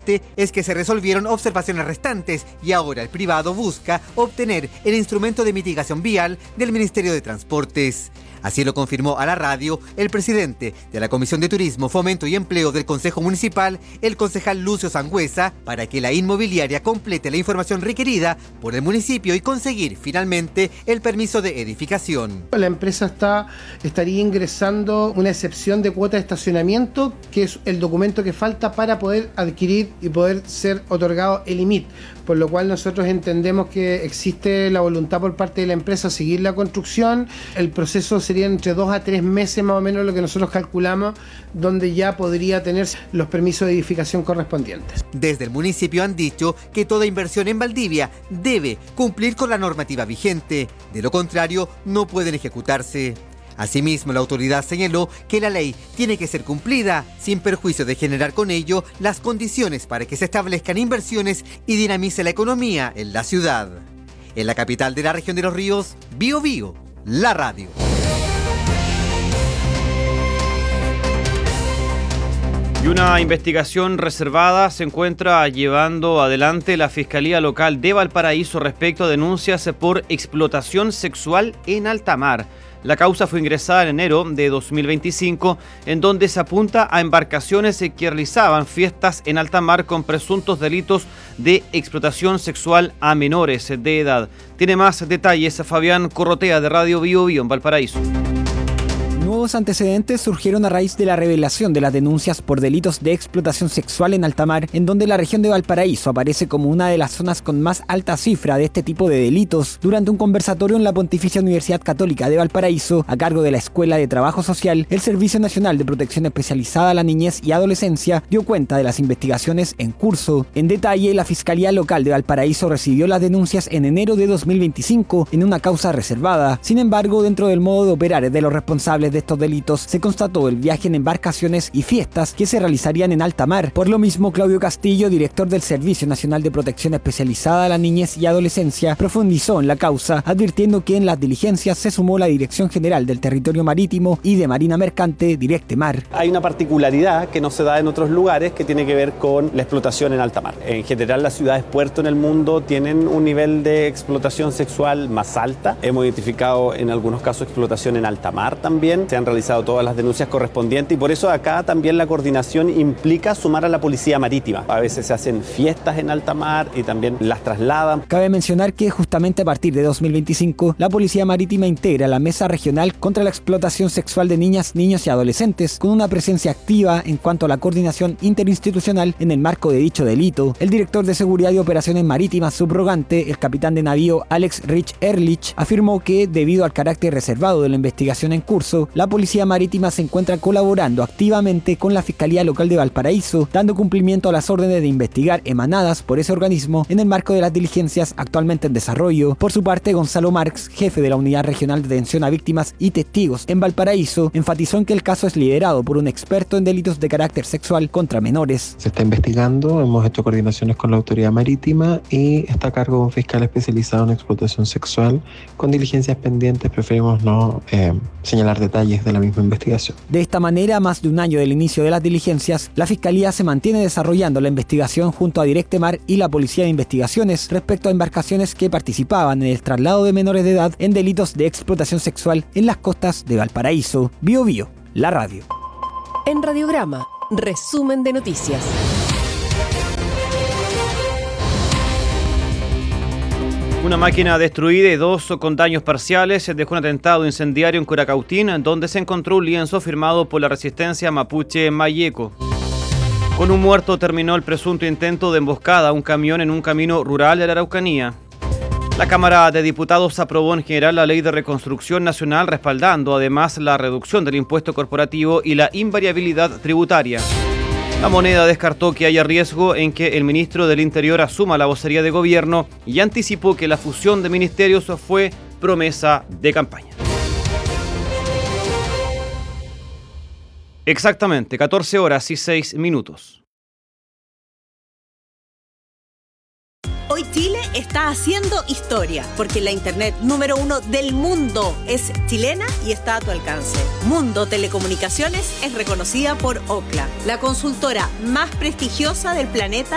importante es que se resolvieron observaciones restantes y ahora el privado busca obtener el instrumento de mitigación vial del Ministerio de Transportes. Así lo confirmó a la radio el presidente de la Comisión de Turismo, Fomento y Empleo del Consejo Municipal, el concejal Lucio Sangüesa, para que la inmobiliaria complete la información requerida por el municipio y conseguir finalmente el permiso de edificación. La empresa estaría ingresando una excepción de cuota de estacionamiento, que es el documento que falta para poder adquirir y poder ser otorgado el IMIT, por lo cual nosotros entendemos que existe la voluntad por parte de la empresa a seguir la construcción. El proceso sería entre 2 a 3 meses más o menos lo que nosotros calculamos, donde ya podría tener los permisos de edificación correspondientes. Desde el municipio han dicho que toda inversión en Valdivia debe cumplir con la normativa vigente, de lo contrario no pueden ejecutarse. Asimismo, la autoridad señaló que la ley tiene que ser cumplida, sin perjuicio de generar con ello las condiciones para que se establezcan inversiones y dinamice la economía en la ciudad. En la capital de la región de Los Ríos, Bío Bío, la radio. Y una investigación reservada se encuentra llevando adelante la Fiscalía Local de Valparaíso respecto a denuncias por explotación sexual en alta mar. La causa fue ingresada en enero de 2025, en donde se apunta a embarcaciones que realizaban fiestas en alta mar con presuntos delitos de explotación sexual a menores de edad. Tiene más detalles Fabián Corrotea de Radio Bío Bío en Valparaíso. Nuevos antecedentes surgieron a raíz de la revelación de las denuncias por delitos de explotación sexual en alta mar, en donde la región de Valparaíso aparece como una de las zonas con más alta cifra de este tipo de delitos. Durante un conversatorio en la Pontificia Universidad Católica de Valparaíso, a cargo de la Escuela de Trabajo Social, el Servicio Nacional de Protección Especializada a la Niñez y Adolescencia dio cuenta de las investigaciones en curso. En detalle, la Fiscalía Local de Valparaíso recibió las denuncias en enero de 2025 en una causa reservada. Sin embargo, dentro del modo de operar de los responsables de estos delitos, se constató el viaje en embarcaciones y fiestas que se realizarían en alta mar. Por lo mismo, Claudio Castillo, director del Servicio Nacional de Protección Especializada a la Niñez y Adolescencia, profundizó en la causa, advirtiendo que en las diligencias se sumó la Dirección General del Territorio Marítimo y de Marina Mercante, Directemar. Hay una particularidad que no se da en otros lugares que tiene que ver con la explotación en alta mar. En general, las ciudades puerto en el mundo tienen un nivel de explotación sexual más alta. Hemos identificado en algunos casos explotación en alta mar también. Se han realizado todas las denuncias correspondientes y por eso acá también la coordinación implica sumar a la policía marítima. A veces se hacen fiestas en alta mar y también las trasladan. Cabe mencionar que justamente a partir de 2025, la Policía Marítima integra la Mesa Regional contra la Explotación Sexual de Niñas, Niños y Adolescentes, con una presencia activa en cuanto a la coordinación interinstitucional en el marco de dicho delito. El director de Seguridad y Operaciones Marítimas subrogante, el capitán de navío Alex Rich Ehrlich, afirmó que, debido al carácter reservado de la investigación en curso, la Policía Marítima se encuentra colaborando activamente con la Fiscalía Local de Valparaíso, dando cumplimiento a las órdenes de investigar emanadas por ese organismo en el marco de las diligencias actualmente en desarrollo. Por su parte, Gonzalo Marx, jefe de la Unidad Regional de Atención a Víctimas y Testigos en Valparaíso, enfatizó en que el caso es liderado por un experto en delitos de carácter sexual contra menores. Se está investigando, hemos hecho coordinaciones con la Autoridad Marítima y está a cargo de un fiscal especializado en explotación sexual. Con diligencias pendientes preferimos no señalar detalles de la misma investigación. De esta manera, a más de un año del inicio de las diligencias, la Fiscalía se mantiene desarrollando la investigación junto a Directemar y la Policía de Investigaciones respecto a embarcaciones que participaban en el traslado de menores de edad en delitos de explotación sexual en las costas de Valparaíso. Bío Bío, la radio. En Radiograma, resumen de noticias. Una máquina destruida y 2 con daños parciales dejó un atentado incendiario en Curacautín, donde se encontró un lienzo firmado por la resistencia mapuche Mayeco. Con un muerto terminó el presunto intento de emboscada a un camión en un camino rural de la Araucanía. La Cámara de Diputados aprobó en general la Ley de Reconstrucción Nacional, respaldando además la reducción del impuesto corporativo y la invariabilidad tributaria. La Moneda descartó que haya riesgo en que el ministro del Interior asuma la vocería de gobierno y anticipó que la fusión de ministerios fue promesa de campaña. Exactamente, 14 horas y 6 minutos. Hoy Chile está haciendo historia, porque la internet número 1 del mundo es chilena y está a tu alcance. Mundo Telecomunicaciones es reconocida por Ookla, la consultora más prestigiosa del planeta